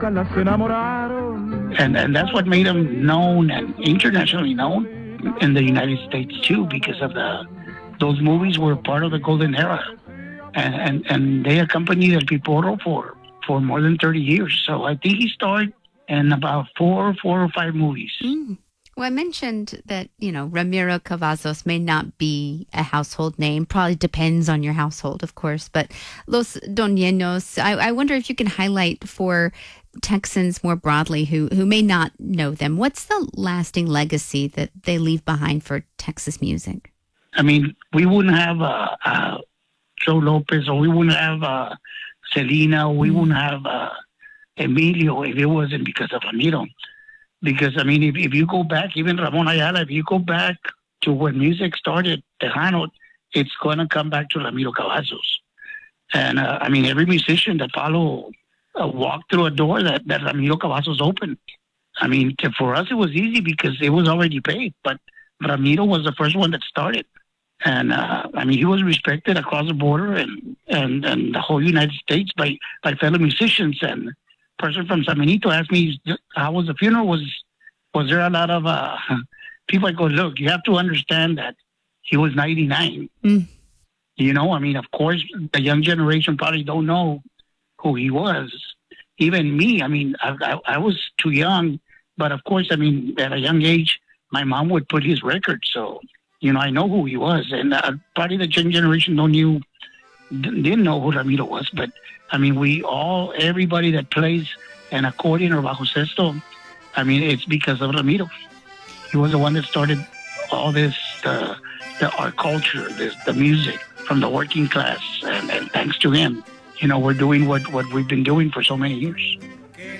And that's what made him known and internationally known in the United States too, because of those movies were part of the golden era, and they accompanied El Piporo for more than 30 years. So I think he starred in about four or five movies. Well, I mentioned that, Ramiro Cavazos may not be a household name. Probably depends on your household, of course. But Los Doñeños, I wonder if you can highlight for Texans more broadly who may not know them. What's the lasting legacy that they leave behind for Texas music? I mean, we wouldn't have Joe Lopez, or we wouldn't have Selena, we wouldn't have Emilio if it wasn't because of Ramiro. Because, I mean, if you go back, even Ramon Ayala, if you go back to when music started, Tejano, it's going to come back to Ramiro Cavazos. And, I mean, every musician that followed walked through a door that Ramiro Cavazos opened. I mean, for us, it was easy because it was already paid. But Ramiro was the first one that started. And, I mean, he was respected across the border and the whole United States by fellow musicians. And person from San Benito asked me how was the funeral. Was there a lot of people? I go, look, you have to understand that he was 99. I mean, of course, the young generation probably don't know who he was. Even me, I mean, I was too young, but of course, I mean, at a young age, my mom would put his record, so I know who he was, and probably the young generation didn't know who Ramiro was, but I mean, everybody that plays an accordion or bajo sexto, I mean, it's because of Ramiro. He was the one that started all this, the art culture, the music from the working class, and thanks to him, we're doing what we've been doing for so many years.